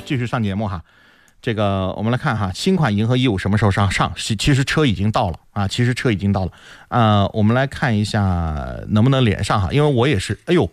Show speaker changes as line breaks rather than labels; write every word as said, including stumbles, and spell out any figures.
继续上节目哈。这个我们来看哈，新款银河一五什么时候上上？其实车已经到了啊，其实车已经到了。呃，我们来看一下能不能连上哈，因为我也是，哎呦，